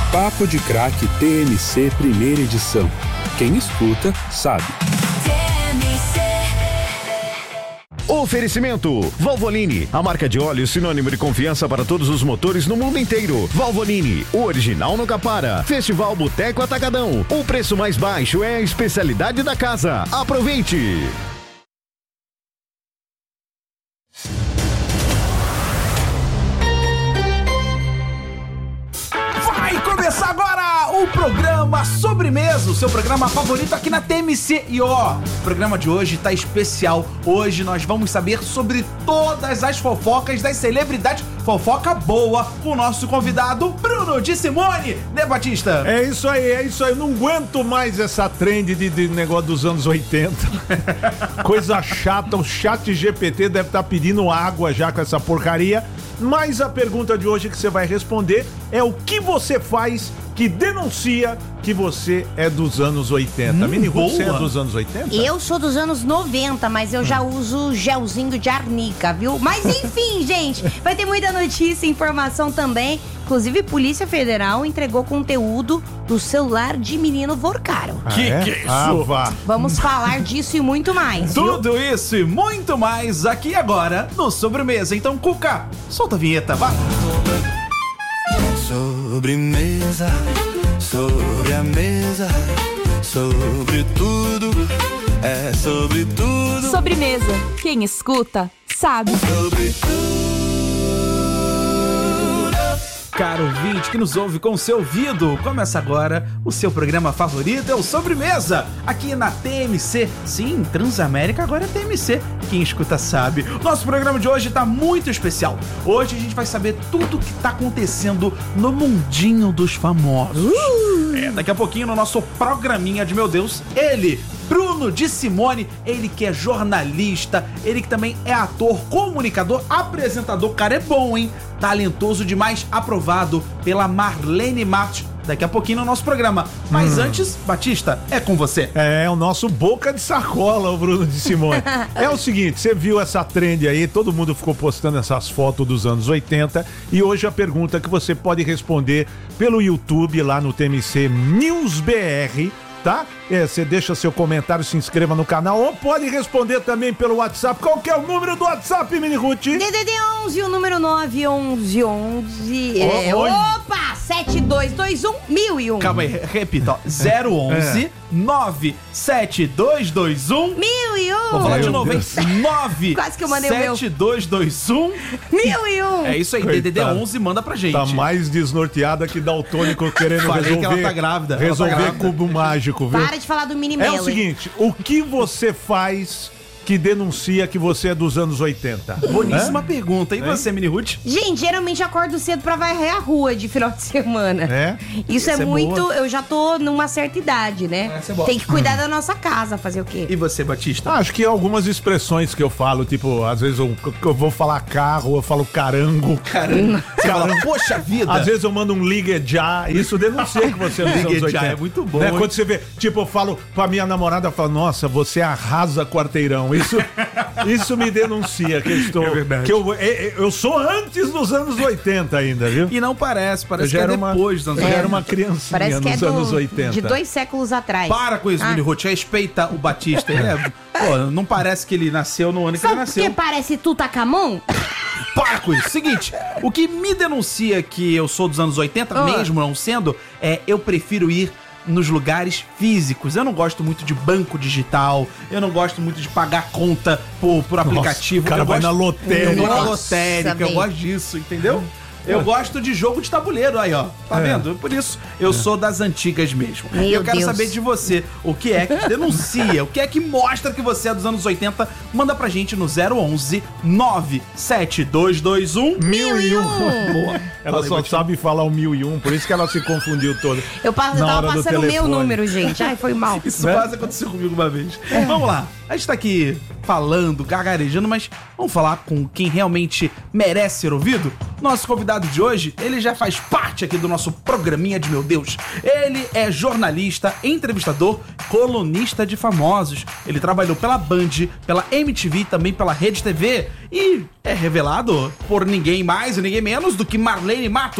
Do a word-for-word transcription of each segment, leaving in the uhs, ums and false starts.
Papo de Craque T M C primeira edição. Quem escuta, sabe. Oferecimento Valvoline, a marca de óleo sinônimo de confiança para todos os motores no mundo inteiro. Valvoline, o original no Capara. Festival Boteco Atacadão, o preço mais baixo é a especialidade da casa. Aproveite! Vai começar agora o programa Sobremesa, o seu programa favorito aqui na T M C. E ó, o programa de hoje tá especial. Hoje nós vamos saber sobre todas as fofocas das celebridades. Fofoca boa com o nosso convidado Bruno de Simone, né, Batista? É isso aí, é isso aí. Eu não aguento mais essa trend de, de negócio dos anos oitenta. Coisa chata, o chat G P T deve estar pedindo água já com essa porcaria. Mas a pergunta de hoje que você vai responder é o que você faz que denuncia que você é dos anos oitenta. Hum, Mini Ruth, você é boa. dos anos oitenta? Eu sou dos anos noventa, mas eu já uso gelzinho de arnica, viu? Mas enfim, gente, vai ter muita notícia e informação também. Inclusive, Polícia Federal entregou conteúdo do celular de menino Vorcaro. Ah, Que é? que é isso? Ah, vá. Vamos falar disso e muito mais, viu? Tudo isso e muito mais aqui agora no Sobremesa. Então, Cuca, solta a vinheta, vá! Sobremesa, sobre a mesa, sobre tudo, é sobre tudo, Sobremesa. Quem escuta, sabe. sobre tudo. Caro ouvinte que nos ouve com o seu ouvido, começa agora o seu programa favorito, é o Sobremesa, aqui na T M C. Sim, Transamérica agora é T M C, quem escuta sabe. Nosso programa de hoje tá muito especial. Hoje a gente vai saber tudo o que tá acontecendo no mundinho dos famosos. Uh! É, daqui a pouquinho no nosso programinha de meu Deus, ele... Bruno de Simone, ele que é jornalista, ele que também é ator, comunicador, apresentador, cara é bom, hein? Talentoso demais, aprovado pela Marlene Matos. Daqui a pouquinho no nosso programa. Mas hum. antes, Batista, é com você. É, o nosso boca de sacola, o Bruno de Simone. É o seguinte, você viu essa trend aí, todo mundo ficou postando essas fotos dos anos oitenta, e hoje a pergunta que você pode responder pelo YouTube, lá no T M C News B R, tá? É, você deixa seu comentário, se inscreva no canal, ou pode responder também pelo WhatsApp. Qual que é o número do WhatsApp, Mini Ruth? D D D onze, o número nove onze onze. Oh, é, oi. opa! sete dois dois um mil e um. Calma aí, repita, ó. zero onze É. nove sete dois dois um Mil e um. Vou falar de Meu novo, hein? Deus. nove Quase que eu mandei o meu. sete dois dois um. Mil e um. É isso aí, Coitado. D D D onze, manda pra gente. Tá mais desnorteada que daltônico querendo Falei resolver. que ela tá grávida, ela tá Resolver grávida. cubo mágico, viu? Para de falar do mini É Melo. o seguinte, o que você faz que denuncia que você é dos anos oitenta? Boníssima pergunta. E você, Mini Ruth? Gente, geralmente acordo cedo pra varrer a rua de final de semana. É? Isso Essa é é muito... boa. Eu já tô numa certa idade, né? Essa é boa. Tem que cuidar da nossa casa, fazer o quê? E você, Batista? Ah, acho que algumas expressões que eu falo, tipo, às vezes eu, eu vou falar carro, eu falo carango. Caramba. Você fala, poxa vida. Às vezes eu mando um ligue já, isso denuncia que você é dos anos Ligue oitenta. já, é muito bom, Né? hein? Quando você vê, tipo, eu falo pra minha namorada, eu falo, nossa, você arrasa quarteirão. Isso, isso me denuncia que eu estou... É verdade. Que eu, eu, eu sou antes dos anos oitenta ainda, viu? E não parece, Eu parece já que é era uma, depois dos anos eu já era oitenta. uma criancinha Parece que é nos do, anos oitenta. de dois séculos atrás. Para com isso, Ah. Mini Ruth. Respeita o Batista. Ele é... Pô, não parece que ele nasceu no ano que ele Sabe por que nasceu. parece Tutankhamon? Para com isso. Seguinte, o que me denuncia que eu sou dos anos oitenta, Ah. mesmo não sendo, é eu prefiro ir nos lugares físicos. Eu não gosto muito de banco digital, eu não gosto muito de pagar conta por, por aplicativo. o cara eu vai gosto, na lotérica. Eu vou na Nossa, lotérica, eu bem. gosto disso, entendeu? Eu gosto de jogo de tabuleiro aí, ó. Tá É. vendo? Por isso, eu sou das antigas mesmo. Meu E eu quero Deus. saber de você, o que é que te denuncia, o que é que mostra que você é dos anos oitenta, manda pra gente no zero onze nove sete dois dois um Mil e um. Boa. Ela Falei, só Batista. sabe falar o mil e um, por isso que ela se confundiu toda. Eu, passo, eu Na tava hora do passando o meu telefone. número, gente. Ai, foi mal. Isso Né? quase aconteceu comigo uma vez. Vamos lá. A gente tá aqui falando, gagarejando, mas vamos falar com quem realmente merece ser ouvido? Nosso convidado de hoje, ele já faz parte aqui do nosso programinha de meu Deus. Ele é jornalista, entrevistador, colunista de famosos. Ele trabalhou pela Band, pela M T V e também pela Rede T V. E é revelado por ninguém mais e ninguém menos do que Marlene Matos.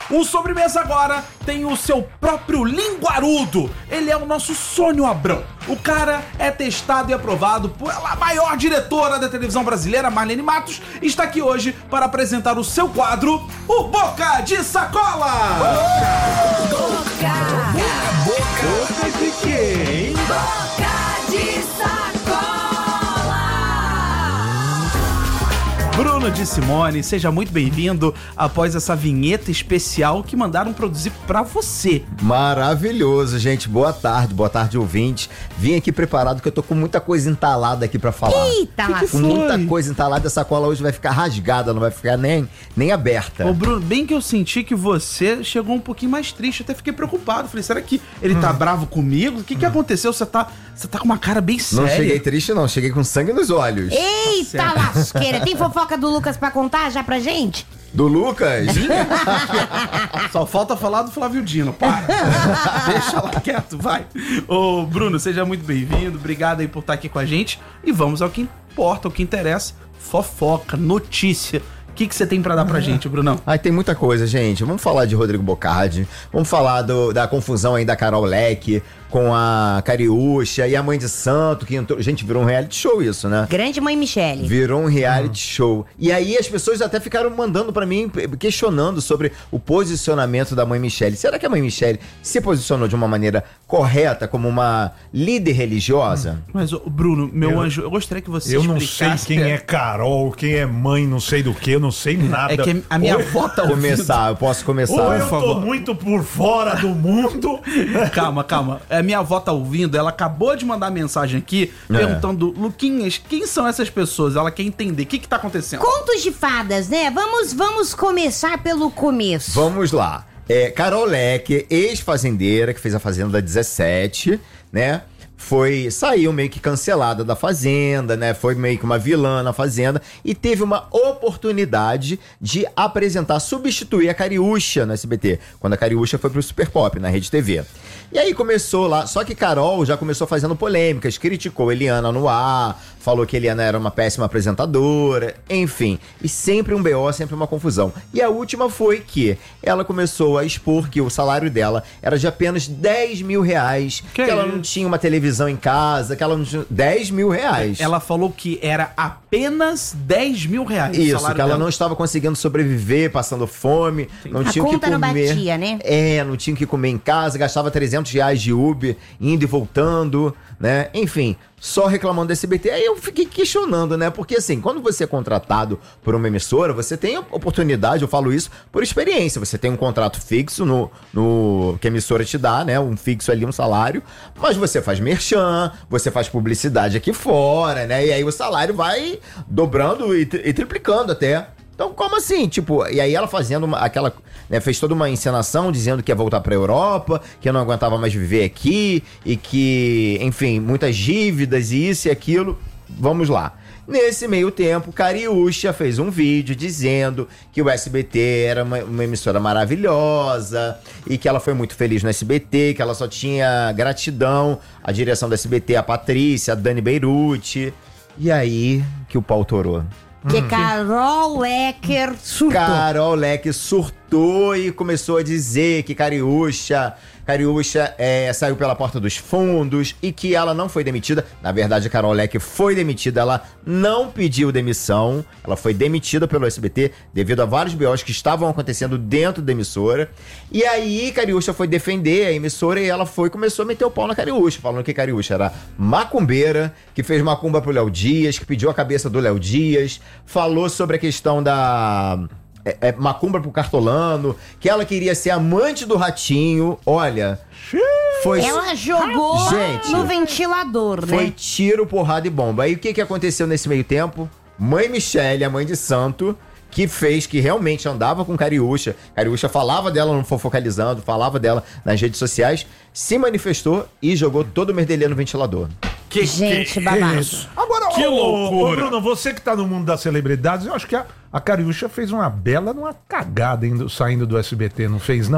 O Sobremesa agora tem o seu próprio linguarudo. Ele é o nosso Sônia Abrão. O cara é testado e aprovado pela maior diretora da televisão brasileira, Marlene Matos, e está aqui hoje para apresentar o seu quadro, o Boca de Sacola! Boca! Boca! Boca de quem? Boca de Sacola! Bruno de Simone, seja muito bem-vindo após essa vinheta especial que mandaram produzir pra você. Maravilhoso, gente. Boa tarde, boa tarde, ouvinte. Vim aqui preparado que eu tô com muita coisa entalada aqui pra falar. Eita, Que que Com foi? muita coisa entalada, essa cola hoje vai ficar rasgada, não vai ficar nem, nem aberta. Ô Bruno, bem que eu senti que você chegou um pouquinho mais triste, até fiquei preocupado. Falei, será que ele tá bravo comigo? O que que aconteceu? Você tá, você tá com uma cara bem séria. Não cheguei triste, não. Cheguei com sangue nos olhos. Eita lasqueira. Tem fofoca do Lucas pra contar já pra gente? Do Lucas? Só falta falar do Flávio Dino, para. Deixa lá quieto, vai. Ô, Bruno, seja muito bem-vindo. Obrigado aí por estar aqui com a gente. E vamos ao que importa, ao que interessa. Fofoca, notícia. O que que você tem pra dar pra gente, Brunão? Ai, tem muita coisa, gente. Vamos falar de Rodrigo Bocardi. Vamos falar do- da confusão aí da Carol Leque com a Cariúcha e a Mãe de Santo, que entrou... Gente, virou um reality show isso, né? Grande mãe Michele. Virou um reality show. E aí as pessoas até ficaram mandando pra mim, questionando sobre o posicionamento da Mãe Michele. Será que a Mãe Michele se posicionou de uma maneira correta, como uma líder religiosa? Mas, ô, Bruno, meu Eu- anjo, eu gostaria que você Eu não sei explicasse... quem é Carol, quem é mãe, não sei do que, eu não sei nada. É que a minha Ou- avó tá ouvindo. Começar, eu posso começar. Ou eu por tô favor. muito por fora do mundo. Calma, calma. A minha avó tá ouvindo, ela acabou de mandar mensagem aqui, É. perguntando, Luquinhas, quem são essas pessoas? Ela quer entender, o que que tá acontecendo? Contos de fadas, né? Vamos, vamos começar pelo começo. Vamos lá. É, Carol Leque, ex-fazendeira, que fez a Fazenda dezessete, né? Foi, saiu meio que cancelada da Fazenda, né? Foi meio que uma vilã na Fazenda e teve uma oportunidade de apresentar, substituir a Cariúcha no S B T, quando a Cariúcha foi pro Super Pop, na Rede T V. E aí começou lá, só que Carol já começou fazendo polêmicas, criticou Eliana no ar, falou que Eliana era uma péssima apresentadora, enfim. E sempre um B O, sempre uma confusão. E a última foi que ela começou a expor que o salário dela era de apenas dez mil reais, que, Que ela isso? não tinha uma televisão em casa, que ela não tinha... dez mil reais. Ela falou que era apenas dez mil reais. o Isso, salário que ela dela. não estava conseguindo sobreviver, passando fome, não A tinha o que conta não comer. batia, né? É, não tinha o que comer em casa, gastava trezentos reais de Uber, indo e voltando, né? Enfim, só reclamando do S B T. Aí eu fiquei questionando, né? Porque assim, quando você é contratado por uma emissora, você tem a oportunidade, eu falo isso por experiência, você tem um contrato fixo no, no que a emissora te dá, né? Um fixo ali, um salário, mas você faz merchan, você faz publicidade aqui fora, né? E aí o salário vai dobrando e, tri- e triplicando até. Então, como assim? Tipo, e aí ela fazendo uma- aquela, né, fez toda uma encenação dizendo que ia voltar pra Europa, que não aguentava mais viver aqui e que, enfim, muitas dívidas e isso e aquilo. Vamos lá. Nesse meio tempo, Cariúcha fez um vídeo dizendo que o S B T era uma, uma emissora maravilhosa e que ela foi muito feliz no S B T, que ela só tinha gratidão à direção do S B T, a Patrícia, a Dani Beirute. E aí que o pau torou. Que Carol Lecker surtou. Carol Leque surtou e começou a dizer que Cariúcha, Cariúcha é, saiu pela porta dos fundos e que ela não foi demitida. Na verdade, a Carol Leque foi demitida, ela não pediu demissão, ela foi demitida pelo S B T devido a vários B Os que estavam acontecendo dentro da emissora. E aí, Cariúcha foi defender a emissora e ela foi começou a meter o pau na Cariúcha, falando que Cariúcha era macumbeira, que fez macumba pro Léo Dias, que pediu a cabeça do Léo Dias, falou sobre a questão da... É, é, macumba pro Cartolano, que ela queria ser amante do Ratinho. Olha, foi, Ela jogou Gente, no ventilador, foi né? tiro, porrada e bomba. Aí o que, que aconteceu nesse meio tempo? Mãe Michele, a mãe de santo, que fez, que realmente andava com Cariúcha. Cariúcha falava dela no Fofocalizando, falava dela nas redes sociais, se manifestou e jogou todo o merdelê no ventilador. Que, Gente, que... babado. Agora, Que ô, loucura. ô, Bruno, você que tá no mundo das celebridades, eu acho que a, a Cariúcha fez uma bela, uma cagada indo, saindo do S B T, não fez, não?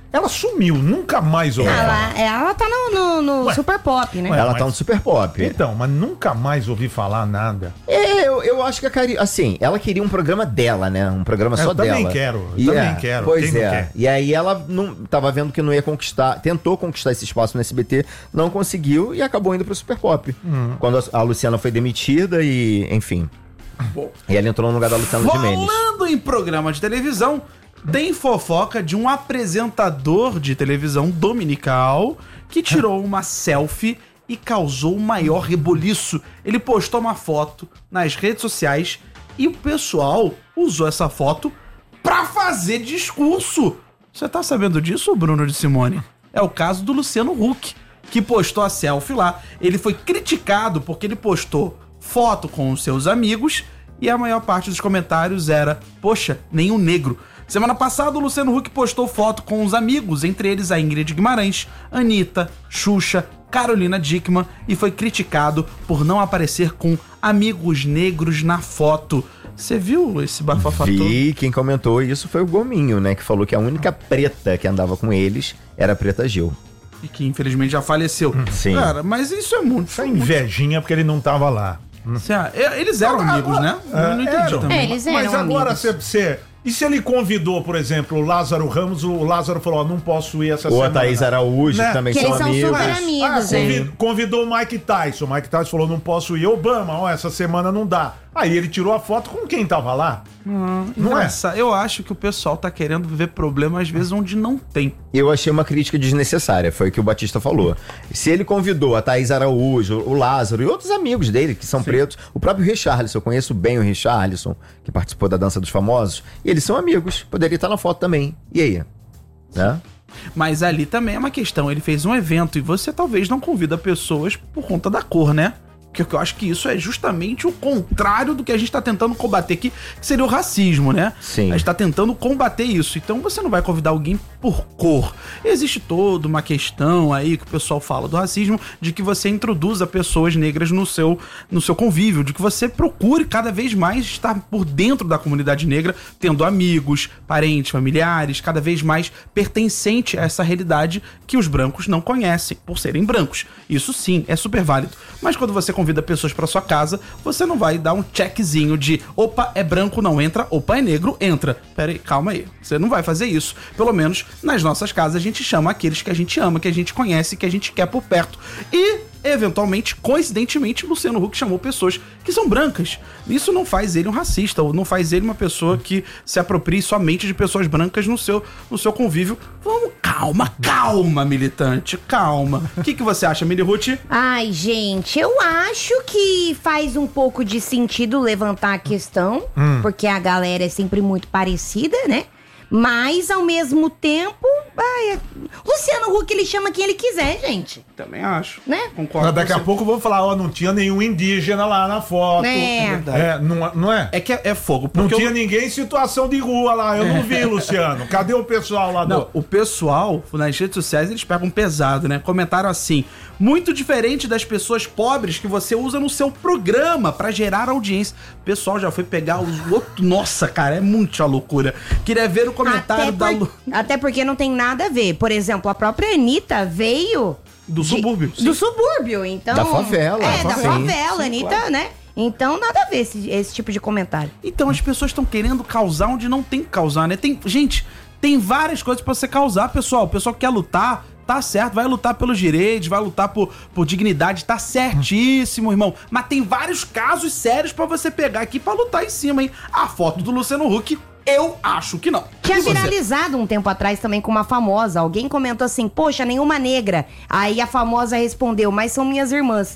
Ela sumiu, nunca mais ouvi falar. Ela, ela tá no, no, no Ué. Super Pop, né? Ué. Ela mas- tá no Super Pop. Então, mas nunca mais ouvi falar nada. É, eu, eu acho que a Cari... Assim, ela queria um programa dela, né? Um programa Eu só também dela. quero, eu E também é, quero, Pois quem não é. quer? E aí ela não tava vendo que não ia conquistar, tentou conquistar esse espaço no S B T, não conseguiu e acabou indo pro Super Pop. Hum. Quando a, a Luciana foi demitida e, enfim. Bom. E ela entrou no lugar da Luciana Gimenez. Falando em programa de televisão, tem fofoca de um apresentador de televisão dominical que tirou uma selfie e causou o maior reboliço. Ele postou uma foto nas redes sociais e o pessoal usou essa foto pra fazer discurso. Você tá sabendo disso, Bruno de Simone? É o caso do Luciano Huck, que postou a selfie lá. Ele foi criticado porque ele postou foto com os seus amigos e a maior parte dos comentários era: poxa, nenhum negro. Semana passada, o Luciano Huck postou foto com os amigos, entre eles a Ingrid Guimarães, Anitta, Xuxa, Carolina Dickmann, e foi criticado por não aparecer com amigos negros na foto. Você viu esse bafafá todo? Vi, quem comentou isso foi o Gominho, né? Que falou que a única preta que andava com eles era a Preta Gil. E que infelizmente já faleceu. Sim. Cara, mas isso é muito... Essa invejinha porque ele não tava lá. Assim, ah, é- Eles eram amigos, né? Eu não entendi eram. também. É, eles eram Mas agora amigos. você, você... E se ele convidou, por exemplo, o Lázaro Ramos, o Lázaro falou, ó, não posso ir essa Ou a semana. Thaís Araújo, Né? que também Que são eles são amigos. super Ah, amigos, né? convid- convidou o Mike Tyson. O Mike Tyson falou, não posso ir. Obama, ó, essa semana não dá. Aí ele tirou a foto com quem tava lá. Não é? Nossa, eu acho que o pessoal tá querendo ver problema às vezes onde não tem. Eu achei uma crítica desnecessária, foi o que o Batista falou. Se ele convidou a Thaís Araújo, o Lázaro e outros amigos dele, que são pretos, o próprio Richarlison, eu conheço bem o Richarlison, que participou da Dança dos Famosos, e eles são amigos, poderia estar na foto também. E aí? Né? Mas ali também é uma questão. Ele fez um evento e você talvez não convida pessoas por conta da cor, né? Porque eu acho que isso é justamente o contrário do que a gente tá tentando combater aqui, que seria o racismo, né? Sim. A gente tá tentando combater isso. Então você não vai convidar alguém por cor. Existe toda uma questão aí que o pessoal fala do racismo, de que você introduza pessoas negras no seu, no seu convívio, de que você procure cada vez mais estar por dentro da comunidade negra, tendo amigos, parentes, familiares, cada vez mais pertencente a essa realidade que os brancos não conhecem, por serem brancos. Isso sim, é super válido. Mas quando você convida pessoas pra sua casa, você não vai dar um checkzinho de opa, é branco, não entra, opa, é negro, entra. Pera aí, calma aí. Você não vai fazer isso. Pelo menos nas nossas casas a gente chama aqueles que a gente ama, que a gente conhece, que a gente quer por perto. E, eventualmente, coincidentemente, Luciano Huck chamou pessoas que são brancas. Isso não faz ele um racista, ou não faz ele uma pessoa que se aproprie somente de pessoas brancas no seu, no seu convívio. Vamos, calma, calma, militante, calma. O que, que você acha, Mili Ruth? Ai, gente, eu acho que faz um pouco de sentido levantar a questão, porque a galera é sempre muito parecida, né? Mas, ao mesmo tempo, ai, é- Luciano Huck, ele chama quem ele quiser, gente. Também acho. Né? Concordo. Mas daqui com a você. pouco vão falar, ó, não tinha nenhum indígena lá na foto. É. verdade. É, não, não é? É que é, é fogo. Não Porque tinha eu- ninguém em situação de rua lá, eu não vi, Luciano. Cadê o pessoal lá Não, do... o pessoal, nas redes sociais, eles pegam pesado, né? Comentaram assim: muito diferente das pessoas pobres que você usa no seu programa pra gerar audiência. O pessoal já foi pegar os outros. Nossa, cara, é muita loucura. Queria ver o comentário Até, da por- Lu... até porque não tem nada a ver. Por exemplo, a própria Anitta veio... do de- subúrbio. Do subúrbio, então... Da favela. É, da Sim, favela, sim, Anitta, claro. né? Então, nada a ver esse, esse tipo de comentário. Então as pessoas estão querendo causar onde não tem que causar, né? Tem, gente, tem várias coisas pra você causar, pessoal. O pessoal que quer lutar, tá certo, vai lutar pelos direitos, vai lutar por, por dignidade, tá certíssimo, irmão. Mas tem vários casos sérios pra você pegar aqui pra lutar em cima, hein? A foto do Luciano Huck, eu acho que não. Tinha E você? viralizado um tempo atrás também com uma famosa. Alguém comentou assim, poxa, nenhuma negra. Aí a famosa respondeu, mas são minhas irmãs.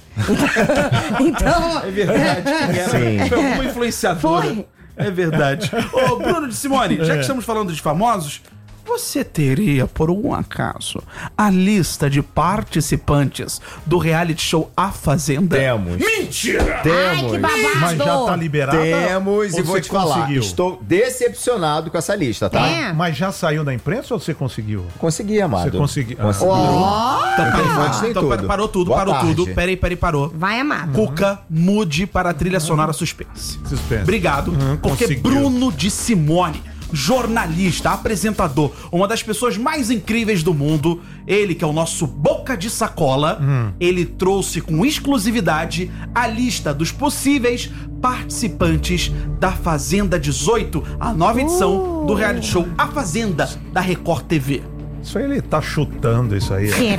Então... É verdade. que era. Sim. Foi uma influenciadora. Foi. É verdade. Ô, Bruno de Simone, já que estamos falando de famosos, você teria, por algum acaso, a lista de participantes do reality show A Fazenda? Temos. Mentira! Ai, que babado! Mas já tá liberado? Temos, Ou e vou você te falar, conseguiu? estou decepcionado com essa lista, tá? É. Mas já saiu da imprensa ou você conseguiu? Consegui, amado. Você conseguiu. Consegui. Então, peraí, Infelizmente tem então, tudo. pera- parou tudo, Boa parou tarde. tudo. Peraí, peraí, parou. Vai, amado. Cuca, mude para a trilha sonora suspense. Suspense. Obrigado, Uhum, porque conseguiu. Bruno de Simone, jornalista, apresentador, uma das pessoas mais incríveis do mundo, ele que é o nosso boca de sacola, hum. ele trouxe com exclusividade a lista dos possíveis participantes da Fazenda dezoito, a nova edição uh. do reality show A Fazenda da Record T V. Isso aí ele tá chutando isso aí. Será?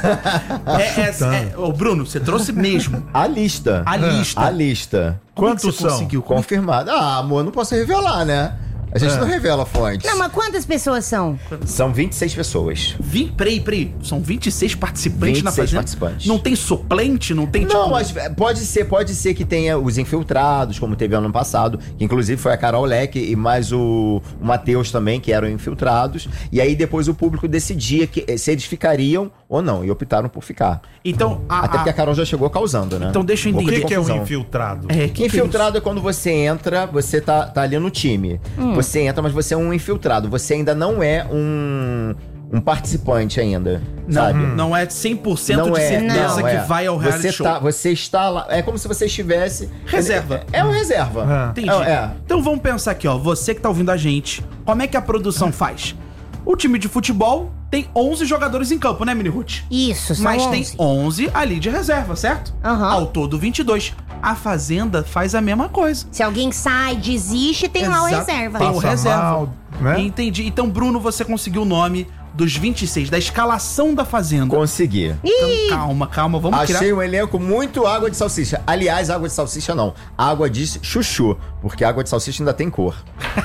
Tá é, é, é, ô Bruno, você trouxe mesmo. A lista. A lista. A lista. Quantos são? Conseguiu? Confirmado. Ah, amor, não posso revelar, né? A gente é. não revela fontes. Não, mas quantas pessoas são? São vinte e seis pessoas. Vim, peraí, peraí. São vinte e seis participantes vinte e seis na Fazenda? participantes. Não tem suplente? Não tem, Não, tipo... mas pode ser, pode ser que tenha os infiltrados, como teve ano passado, que inclusive foi a Carol Leque e mais o, o Matheus também, que eram infiltrados. E aí depois o público decidia que, se eles ficariam ou não, e optaram por ficar. Então, a, Até a... porque a Carol já chegou causando, né? Então deixa eu entender. O que, que é um infiltrado? É, que infiltrado que é, é quando você entra, você tá, tá ali no time. Hum. Você entra, mas você é um infiltrado. Você ainda não é um, um participante ainda, não, sabe? Não é cem por cento não de é, certeza não, que é. vai ao reality você show. Tá, você está lá. É como se você estivesse... Reserva. É, é um reserva. Ah. Entendi. É, é. Então vamos pensar aqui, ó. Você que tá ouvindo a gente, como é que a produção faz? O time de futebol tem onze jogadores em campo, né, Mini Ruth? Isso, são Mas onze. tem onze ali de reserva, certo? Uhum. Ao todo, vinte e dois. A Fazenda faz a mesma coisa. Se alguém sai, desiste, tem Exato. lá o reserva. Tem o Passa reserva. mal, né? Entendi. Então, Bruno, você conseguiu o nome dos vinte e seis, da escalação da Fazenda. Consegui. Então, calma, calma, vamos Achei criar... um elenco muito água de salsicha. Aliás, água de salsicha não. Água de chuchu. Porque água de salsicha ainda tem cor.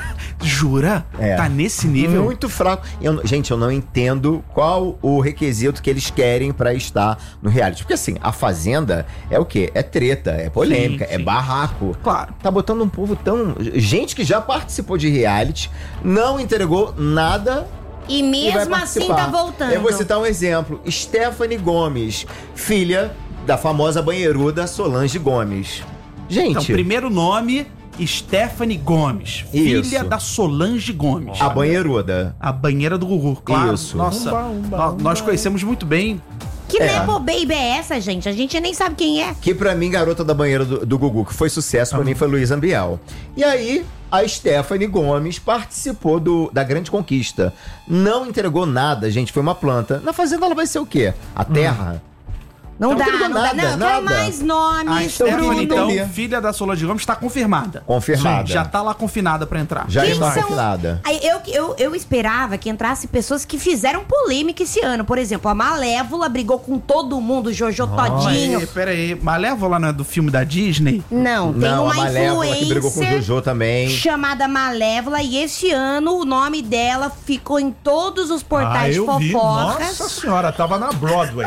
Jura? É. Tá nesse nível? Muito fraco. Eu, gente, eu não entendo qual o requisito que eles querem pra estar no reality. Porque assim, a Fazenda é o quê? É treta, é polêmica, Sim, sim. é barraco. Claro. Tá botando um povo tão... Gente que já participou de reality, não entregou nada... E e vai mesmo assim participar. tá voltando. Eu vou citar um exemplo. Stephanie Gomes, filha da famosa banheiruda Solange Gomes. Gente... Então, primeiro nome... Stephanie Gomes, Isso. filha da Solange Gomes. A banheiruda. A banheira do Gugu, claro. Isso. Nossa, Umba, umba, nó- umba. nós conhecemos muito bem. Que É. Nepo Baby é essa, gente? A gente nem sabe quem é. Que pra mim, garota da banheira do, do Gugu, que foi sucesso, pra mim foi Luísa Ambiel. E aí, a Stephanie Gomes participou do, da Grande Conquista. Não entregou nada, gente, foi uma planta. Na Fazenda ela vai ser o quê? A terra? Não, Não dá, entregou não dá. nada, Não, eu quero nada. mais nomes. A Stephanie, Bruno, então, entendi. filha da Solange Gomes, está confirmada. Confirmada. Sim, já tá lá confinada pra entrar. Já Quem está são- refinada. Aí Eu, eu, eu esperava que entrasse pessoas que fizeram polêmica esse ano. Por exemplo, a Malévola brigou com todo mundo, Jojo Todinho. Mas, pera aí, Malévola não é do filme da Disney? Não, tem Não, uma a Malévola que brigou com o influencer Jojo também. chamada Malévola. E esse ano o nome dela ficou em todos os Ah, portais eu vi. fofocas. Nossa senhora, tava na Broadway.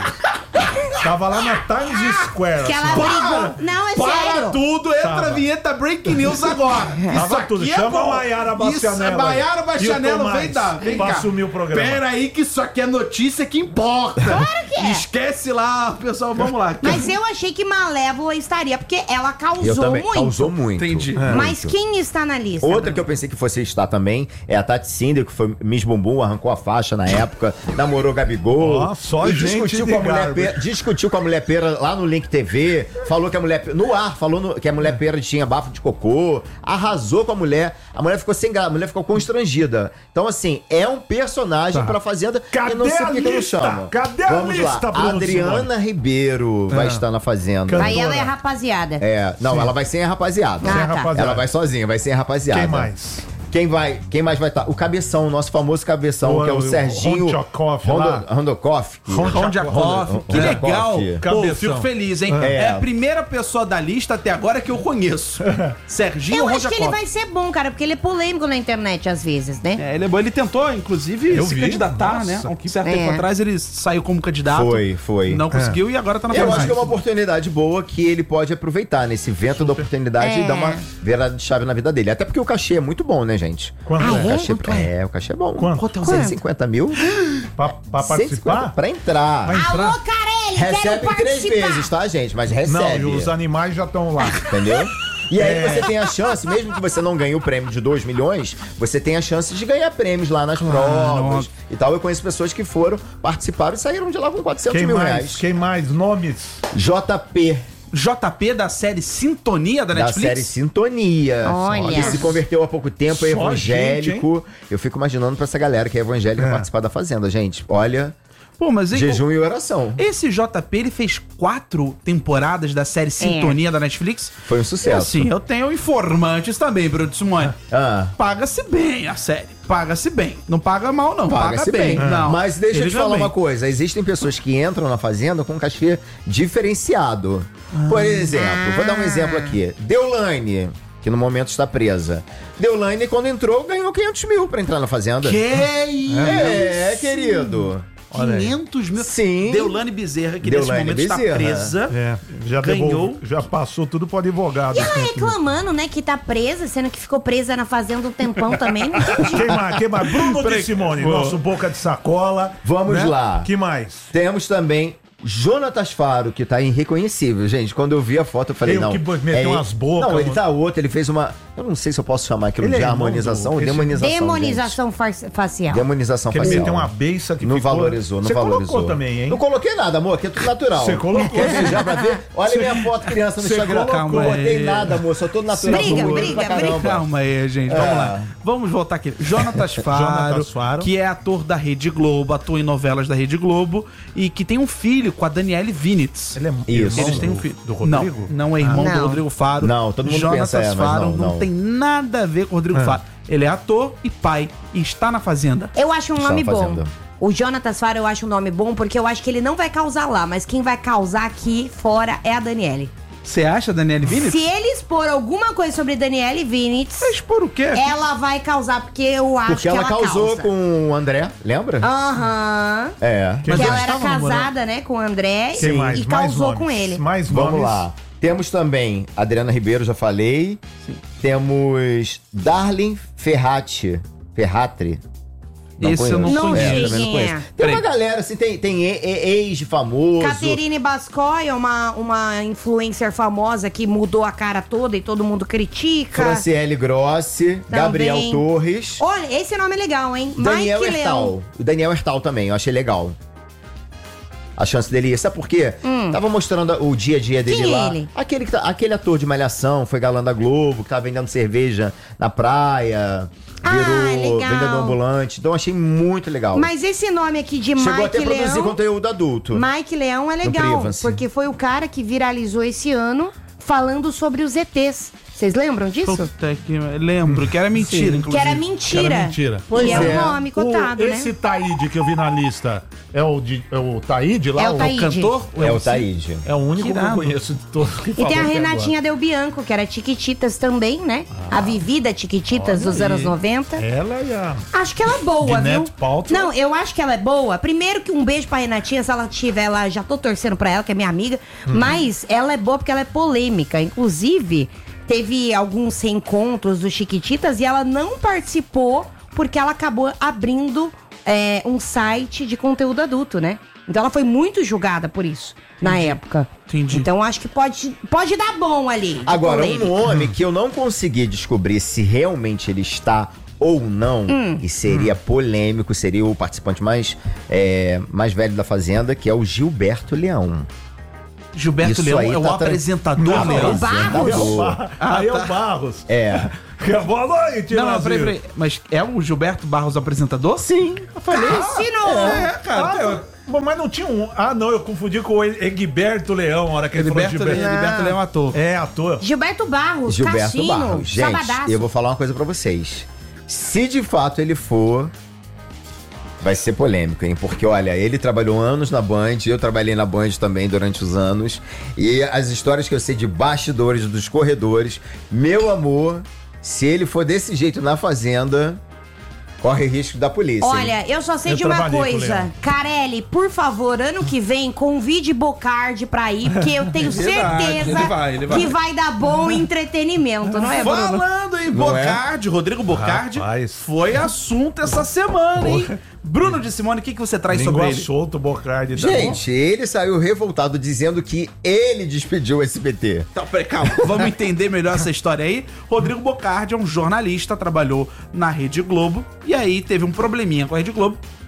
Tava lá na Times Square. Que ela assim, ó. brigou. Não, é Para sério. tudo, entra Tava. a vinheta Breaking News agora. Tava tudo. Chama bom. a Maiara Bastianello Isso, Maiara aí. E o Bastianello, Tomás, vem dar, vem pra cá. assumir o programa. Pera aí que isso aqui é notícia que importa. Claro que é. Esquece lá, pessoal, vamos lá. Mas eu achei que Malévola estaria, porque ela causou Eu também. muito. Causou muito. Entendi. É. Mas quem está na lista? Outra que eu pensei que fosse estar também é a Tati Cinder, que foi Miss Bumbum, arrancou a faixa na época, namorou Gabigol. Ó, só e gente discutiu de com a mulher garbo. pera, discutiu com a mulher pera lá no Link T V, falou que a mulher no ar, falou no- que a mulher pera tinha bafo de cocô, arrasou com a mulher. A mulher ficou sem graça, a mulher ficou constrangida. Então assim, é um personagem Tá. pra Fazenda. Cadê eu não sei a por que que eu não lista? chamo. Cadê a Vamos lista, lá. Bruno Adriana Simões? Ribeiro vai É. estar na Fazenda. Can- Aí ela é Cantora. rapaziada. É, não, Sim. ela vai sem a rapaziada. Ah, Sem tá. rapaziada. Ela vai sozinha, vai sem a rapaziada. Quem mais? Quem vai, quem mais vai estar? O Cabeção, o nosso famoso Cabeção, O- que é o, o Serginho Rondjakov lá. Rondokov. Rondiakov, que Rondjakov. legal. Pô, Cabeção. fico feliz, hein? É. É. a primeira pessoa da lista até agora que eu conheço. Serginho Eu acho que ele Rondjakov. vai ser bom, cara, porque ele é polêmico na internet às vezes, né? É, ele é bom. Ele tentou, inclusive, Eu se vi. candidatar, Nossa. né? Há um certo É. tempo atrás ele saiu como candidato. Foi, foi. Não conseguiu e agora tá na Eu Fazenda. acho que é uma oportunidade boa que ele pode aproveitar nesse vento da oportunidade É. e dar uma virada de chave na vida dele. Até porque o cachê é muito bom, né, gente? Quanto Ah, é? O cachê, Quanto é? é, o cachê é bom. Quanto? Quanto é o cento e cinquenta mil? Pra, pra cento e cinquenta participar? pra entrar. Vai entrar? Alô, Carelli, quero Recebe três participar. vezes, tá, gente? Mas Não, recebe. e os animais já estão lá. Entendeu? E aí É. você tem a chance, mesmo que você não ganhe o prêmio de dois milhões, você tem a chance de ganhar prêmios lá nas provas nossa. e tal. Eu conheço pessoas que foram, participaram e saíram de lá com quatrocentos Quem mil mais? reais. Quem mais? Nomes? J P. J P da série Sintonia da, Da Netflix? série Sintonia. Olha. Que se converteu há pouco tempo, é Só evangélico. Eu fico imaginando pra essa galera que é evangélica É. participar da Fazenda, gente. Olha, Pô, mas hein, jejum e oração. esse J P, ele fez quatro temporadas da série Sintonia da Netflix. Foi um E sucesso. assim, eu tenho informantes também, Bruno Simone. Ah. Paga-se bem a série. Paga-se bem. Não paga mal, não. Paga Paga-se bem. bem. Não. Mas deixa eu Ele te falar ganha uma bem. coisa. Existem pessoas que entram na Fazenda com um cachê diferenciado. Por exemplo, vou dar um exemplo aqui. Deolane, que no momento está presa. Deolane, quando entrou, ganhou quinhentos mil pra entrar na Fazenda. Que isso? É, querido. Olha aí. quinhentos mil. Sim. Deolane Bezerra, que Deolane nesse momento está Bezerra. presa. É, já Ganhou. devolve- já passou tudo pro advogado. E ela reclamando, né, que tá presa, sendo que ficou presa na fazenda um tempão também. Não entendi. Quem mais? Quem mais? Bruno de Peraí. Simone, Pô. nosso boca de sacola. Vamos né? lá. Que mais? Temos também Jonatas Faro, que tá irreconhecível, gente. Quando eu vi a foto, eu falei, Tem o não. que meteu umas bocas, Não, ele mano. tá outro, ele fez uma. Eu não sei se eu posso chamar aquilo Ele é de irmão harmonização do- ou esse- demonização. Demonização fa- facial. gente. Demonização Que ele facial. meteu uma beiça que Não ficou... valorizou, não Você valorizou. colocou também, hein? Não coloquei nada, amor, que é tudo natural. Você colocou. Quer beijar pra ver? Olha minha foto criança no Você Instagram. colocou. Não botei nada, amor, só tô natural. Briga, sou bonito briga, pra briga. caramba. Calma aí, gente. É. Vamos lá. Vamos voltar aqui. Jonatas Faro, Jonatas Faro. que é ator da Rede Globo, atua em novelas da Rede Globo e que tem um filho com a Daniele Vinitz. Ele é Isso. irmão Eles têm um do- filho. do Rodrigo? Não, não é irmão Não. do Rodrigo Faro. Não, todo mundo Jonatas pensa, é, mas Faro não, não. tem nada a ver com o Rodrigo É. Faro. Ele é ator e pai e está na Fazenda. Eu acho um Está nome bom. fazendo. O Jonatas Faro eu acho um nome bom porque eu acho que ele não vai causar lá, mas quem vai causar aqui fora é a Daniele. Você acha, Daniele Vinitz? Se ele expor alguma coisa sobre Daniele Vinitz, Mas por o quê? ela vai causar, porque eu acho Porque que ela, ela causou causa. com o André, lembra? Aham. É. Porque Mas ela eles era estavam namorando. casada, né, com o André Quem e, mais? e Mais causou nomes. com ele. Mais Vamos nomes. lá. Temos também Adriana Ribeiro, já falei. Temos Darlene Ferrati. Ferratri. Esse eu não Não conheço. sei também não quem conheço. é. Tem uma Peraí. galera, assim, tem, tem e- e- ex de famoso. Caterine Bascoy é uma, uma influencer famosa que mudou a cara toda e todo mundo critica. Franciele Grossi, Gabriel Torres, Olha, esse nome é legal, hein? Daniel Mike Leão. Hertal. O Daniel Hertal também, eu achei legal. A chance dele ir. Sabe por quê? Tava mostrando o dia a dia dele Hum. Quem é lá. ele? Aquele, que tá- aquele ator de Malhação, foi galã da Globo, que tava vendendo cerveja na praia. Ah, Virou legal. vendedor ambulante. Então achei muito legal. Mas esse nome aqui de Chegou até a Mike produzir Leão. conteúdo adulto. Mike Leão é legal, Privacy. porque foi o cara que viralizou esse ano falando sobre os E Tês. Vocês lembram disso? Puta que... Lembro que era mentira, Que inclusive. era mentira. Que era mentira. Pois Pois é. é. o nome cotado, O- né? esse Taíde que eu vi na lista é o, de, é o Taíde lá? É o Taíde. Cantor? É o M C? Taíde. É o único Que que eu irado. conheço de todos que E tem a falou até Renatinha Del Bianco, que era Tiquititas também, né? Ah. A vivida Tiquititas dos anos noventa. agora. Ela e a... Acho que ela é boa, De viu? Neto Paltrow. Não, eu acho que ela é boa. Primeiro que um beijo pra Renatinha, se ela tiver, ela já tô torcendo pra ela, que é minha amiga. Uhum. Mas ela é boa porque ela é polêmica. Inclusive, teve alguns reencontros do Chiquititas e ela não participou porque ela acabou abrindo é, um site de conteúdo adulto, né? Então ela foi muito julgada por isso, na época. Entendi. Então acho que pode, pode dar bom ali. de Agora, polêmica. um nome que eu não consegui descobrir se realmente ele está ou não, Hum. e seria polêmico, seria o participante mais, é, mais velho da Fazenda, que é o Gilberto Leão. Gilberto Isso Leão aí é o tá tra- apresentador, Não, Leão. o Barros. Aí é o, Apresentador. Bar- aí é o Barros. É. Boa noite, Não, não, Brasil. peraí, peraí. Mas é o Gilberto Barros o apresentador? Sim. Eu falei. Ensinou. É, cara. Ah, eu- bom, mas não tinha um... Ah, não, eu confundi com o Egberto Leão, a hora que ele Gilberto, falou Leão, Gilberto. Gilberto Leão é ator. É, ator. Gilberto Barros, Gilberto Cassino, Barros. Gente, Sabadaço. eu vou falar uma coisa pra vocês. Se de fato ele for, vai ser polêmico, hein? Porque, olha, ele trabalhou anos na Band, eu trabalhei na Band também durante os anos. E as histórias que eu sei de bastidores, dos corredores, meu amor, se ele for desse jeito na Fazenda, corre risco da polícia. hein? Olha, eu só sei Eu de uma trabalhei com o coisa. Leão. Carelli, por favor, ano que vem, convide Bocardi pra ir, porque eu tenho Verdade, certeza ele vai, ele vai. que vai dar bom entretenimento, não é, Bruno? Falando em Não é? Bocardi, Rodrigo Bocardi, Rapaz. foi assunto essa semana, hein? Bruno de Simone, o que, que você traz sobre Língua ele? solto, Bocardi. tá bom? Gente, ele saiu revoltado dizendo que ele despediu o S B T. Então, peraí, calma, vamos entender melhor essa história aí. Rodrigo Bocardi é um jornalista, trabalhou na Rede Globo, e aí teve um probleminha com a Rede Globo.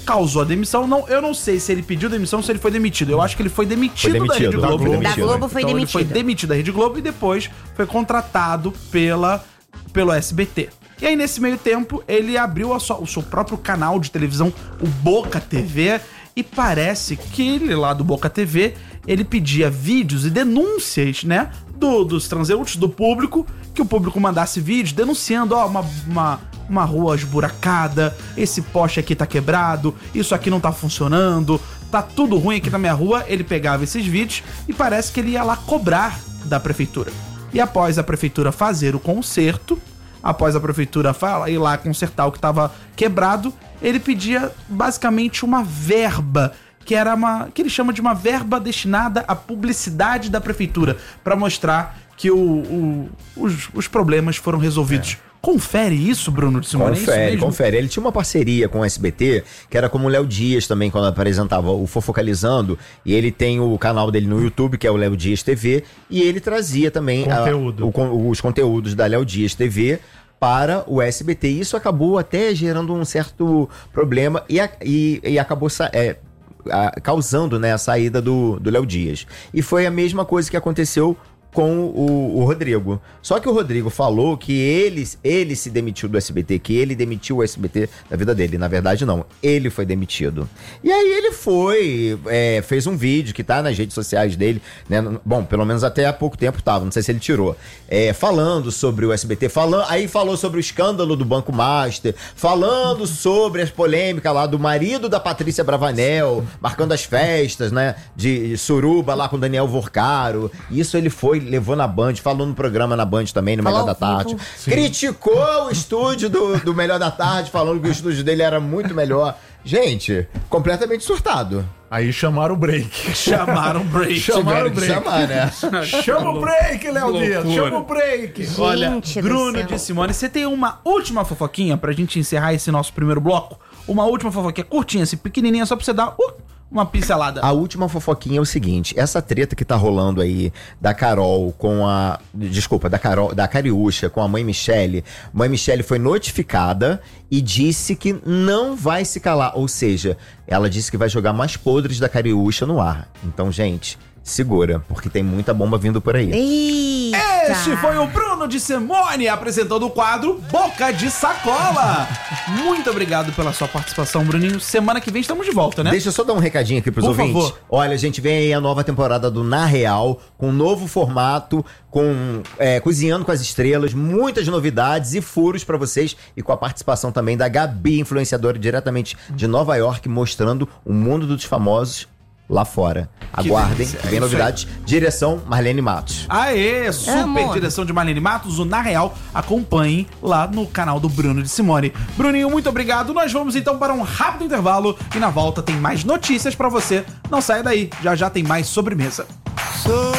causou a demissão. Não, eu não sei se ele pediu demissão ou se ele foi demitido. Eu acho que ele foi demitido, Foi demitido, da Rede da Globo. Globo. Da Globo foi então, demitido. Ele foi demitido da Rede Globo e depois foi contratado pela, pelo S B T. E aí, nesse meio tempo, ele abriu a sua- o seu próprio canal de televisão, o Boca T V, e parece que ele lá do Boca T V, ele pedia vídeos e denúncias, né, do, dos transeuntes, do público, que o público mandasse vídeos denunciando, ó, uma, uma, uma rua esburacada, esse poste aqui tá quebrado, isso aqui não tá funcionando, tá tudo ruim aqui na minha rua. Ele pegava esses vídeos e parece que ele ia lá cobrar da prefeitura. E após a prefeitura fazer o conserto, após a prefeitura fala, ir lá consertar o que estava quebrado, ele pedia basicamente uma verba, que era uma que ele chama de uma verba destinada à publicidade da prefeitura, para mostrar que o, o- os, os problemas foram resolvidos. Confere isso, Bruno de Simone? É isso Confere, mesmo? confere. Ele tinha uma parceria com o S B T, que era como o Léo Dias também, quando apresentava o Fofocalizando. E ele tem o canal dele no YouTube, que é o Léo Dias T V. E ele trazia também a- Conteúdo. o con- os conteúdos da Léo Dias T V para o S B T. E isso acabou até gerando um certo problema e, a- e- e acabou sa- é, a- causando, né, a saída do do Léo Dias. E foi a mesma coisa que aconteceu com o, o Rodrigo. Só que o Rodrigo falou que ele, ele se demitiu do S B T, que ele demitiu o S B T da vida dele. Na verdade, não. Ele foi demitido. E aí ele foi, é, fez um vídeo que tá nas redes sociais dele, né? Bom, pelo menos até há pouco tempo tava, não sei se ele tirou. É, falando sobre o S B T, falando, aí falou sobre o escândalo do Banco Master, falando sobre as polêmicas lá do marido da Patrícia Bravanel, marcando as festas, né? De suruba lá com o Daniel Vorcaro. Isso ele foi, levou na Band, falou no programa na Band também, no Falou Melhor da Tarde. tudo. Criticou o estúdio do, do Melhor da Tarde, falando que o estúdio dele era muito melhor. Gente, completamente surtado. Aí chamaram o break. Chamaram break. Chamaram o Tiveram que break. chamar, né? Chama o break, Léo Dias. loucura. Chama o break. Olha, Gente do Bruno céu. de Simone, você tem uma última fofoquinha pra gente encerrar esse nosso primeiro bloco? Uma última fofoquinha curtinha, assim, pequenininha, só pra você dar uh, uma pincelada. A última fofoquinha é o seguinte, essa treta que tá rolando aí da Carol com a... Desculpa, da Carol, da Cariúcha com a mãe Michele. Mãe Michele foi notificada e disse que não vai se calar. Ou seja, ela disse que vai jogar mais podres da Cariúcha no ar. Então, gente, segura, porque tem muita bomba vindo por aí. Eita. Este foi o Bruno de Simone apresentando o quadro Boca de Sacola. Muito obrigado pela sua participação, Bruninho. Semana que vem estamos de volta, né? Deixa eu só dar um recadinho aqui pros Por ouvintes. favor. Olha, gente, vem aí a nova temporada do Na Real, com um novo formato, com é, Cozinhando com as Estrelas, muitas novidades e furos pra vocês, e com a participação também da Gabi, influenciadora diretamente de Nova York, mostrando o mundo dos famosos lá fora. Aguardem, delícia, que é vem isso aí. novidades. Direção Marlene Matos. Aê, super Amo. direção de Marlene Matos, o Na Real. Acompanhem lá no canal do Bruno de Simone. Bruninho, muito obrigado. Nós vamos então para um rápido intervalo e na volta tem mais notícias pra você. Não saia daí, já já tem mais sobremesa.